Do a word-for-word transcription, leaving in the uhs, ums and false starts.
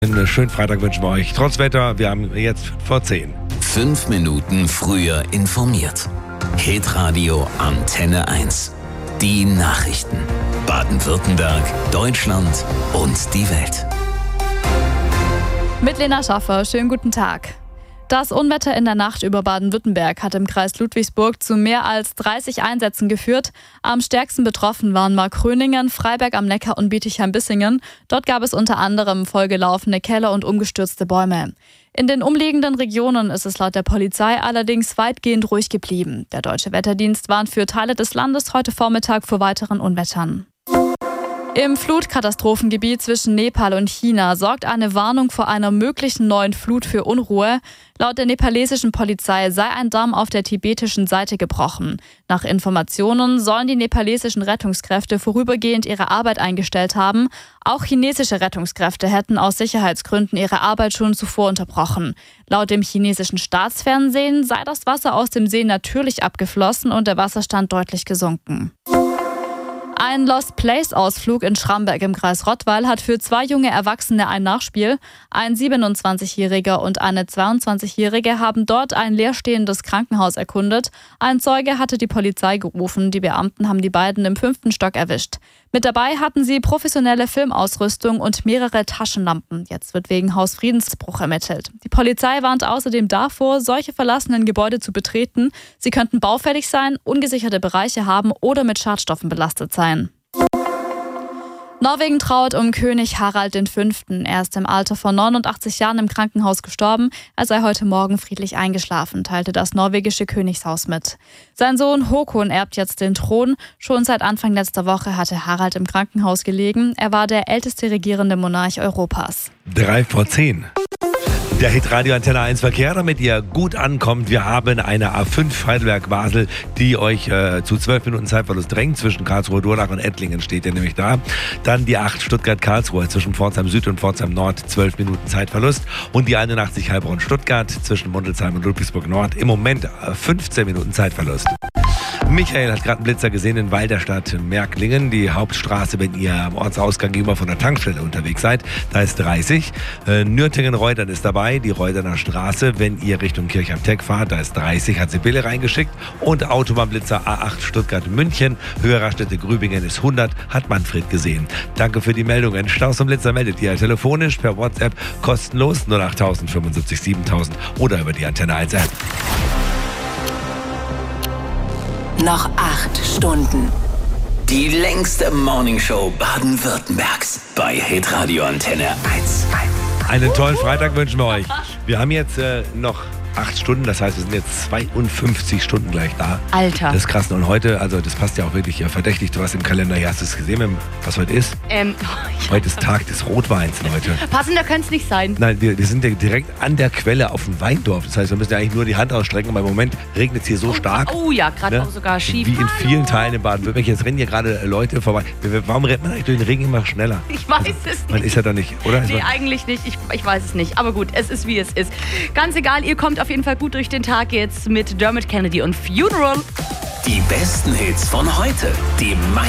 Einen schönen Freitag wünschen wir euch. Trotz Wetter, wir haben jetzt vor zehn. Fünf Minuten früher informiert. Hitradio Antenne eins. Die Nachrichten. Baden-Württemberg, Deutschland und die Welt. Mit Lena Schaffer, schönen guten Tag. Das Unwetter in der Nacht über Baden-Württemberg hat im Kreis Ludwigsburg zu mehr als dreißig Einsätzen geführt. Am stärksten betroffen waren Markgröningen, Freiberg am Neckar und Bietigheim-Bissingen. Dort gab es unter anderem vollgelaufene Keller und umgestürzte Bäume. In den umliegenden Regionen ist es laut der Polizei allerdings weitgehend ruhig geblieben. Der Deutsche Wetterdienst warnt für Teile des Landes heute Vormittag vor weiteren Unwettern. Im Flutkatastrophengebiet zwischen Nepal und China sorgt eine Warnung vor einer möglichen neuen Flut für Unruhe. Laut der nepalesischen Polizei sei ein Damm auf der tibetischen Seite gebrochen. Nach Informationen sollen die nepalesischen Rettungskräfte vorübergehend ihre Arbeit eingestellt haben. Auch chinesische Rettungskräfte hätten aus Sicherheitsgründen ihre Arbeit schon zuvor unterbrochen. Laut dem chinesischen Staatsfernsehen sei das Wasser aus dem See natürlich abgeflossen und der Wasserstand deutlich gesunken. Ein Lost-Place-Ausflug in Schramberg im Kreis Rottweil hat für zwei junge Erwachsene ein Nachspiel. Ein siebenundzwanzigjähriger und eine zweiundzwanzigjährige haben dort ein leerstehendes Krankenhaus erkundet. Ein Zeuge hatte die Polizei gerufen. Die Beamten haben die beiden im fünften Stock erwischt. Mit dabei hatten sie professionelle Filmausrüstung und mehrere Taschenlampen. Jetzt wird wegen Hausfriedensbruch ermittelt. Die Polizei warnt außerdem davor, solche verlassenen Gebäude zu betreten. Sie könnten baufällig sein, ungesicherte Bereiche haben oder mit Schadstoffen belastet sein. Norwegen trauert um König Harald der Fünfte. Er ist im Alter von neunundachtzig Jahren im Krankenhaus gestorben. Er sei heute Morgen friedlich eingeschlafen, teilte das norwegische Königshaus mit. Sein Sohn Håkon erbt jetzt den Thron. Schon seit Anfang letzter Woche hatte Harald im Krankenhaus gelegen. Er war der älteste regierende Monarch Europas. Drei vor zehn. Der Hitradio Antenne eins Verkehr, damit ihr gut ankommt. Wir haben eine A fünf Heidelberg-Basel, die euch äh, zu zwölf Minuten Zeitverlust drängt. Zwischen Karlsruhe-Durlach und Ettlingen steht ihr nämlich da. Dann die acht Stuttgart-Karlsruhe zwischen Pforzheim Süd und Pforzheim Nord, zwölf Minuten Zeitverlust. Und die einundachtzig Heilbronn-Stuttgart zwischen Mundelsheim und Ludwigsburg Nord im Moment äh, fünfzehn Minuten Zeitverlust. Michael hat gerade einen Blitzer gesehen in Walderstadt Märklingen, die Hauptstraße, wenn ihr am Ortsausgang gegenüber von der Tankstelle unterwegs seid, da ist dreißig. Äh, Nürtingen-Reutern ist dabei, die Reuterner Straße, wenn ihr Richtung Kirch am Teck fahrt, da ist dreißig, hat Sibylle reingeschickt. Und Autobahnblitzer A acht Stuttgart-München, Höherraststätte Grübingen ist hundert, hat Manfred gesehen. Danke für die Meldungen. Staus und Blitzer meldet ihr telefonisch per WhatsApp kostenlos null acht null null fünfundsiebzig siebentausend oder über die Antenne eins App. Noch acht Stunden. Die längste Morningshow Baden-Württembergs bei Hitradio Antenne eins. Einen tollen Freitag wünschen wir euch. Wir haben jetzt äh, noch acht Stunden, das heißt, wir sind jetzt zweiundfünfzig Stunden gleich da. Alter. Das ist krass. Und heute, also das passt ja auch wirklich verdächtig, du hast im Kalender, hier hast du es gesehen, was heute ist? Ähm, Heute ist Tag des Rotweins, Leute. Passender könnte es nicht sein. Nein, wir, wir sind ja direkt an der Quelle auf dem Weindorf. Das heißt, wir müssen ja eigentlich nur die Hand ausstrecken, aber im Moment regnet es hier so stark. Oh ja, gerade ne? auch sogar schief. Wie in vielen Teilen in Baden-Württemberg. Jetzt rennen hier gerade Leute vorbei. Warum rennt man eigentlich durch den Regen immer schneller? Ich weiß also, es nicht. Man ist ja doch nicht, oder? Nee, eigentlich nicht. Ich, ich weiß es nicht. Aber gut, es ist wie es ist. Ganz egal, ihr kommt auf jeden Fall gut durch den Tag jetzt mit Dermot Kennedy und Funeral. Die besten Hits von heute. Die meisten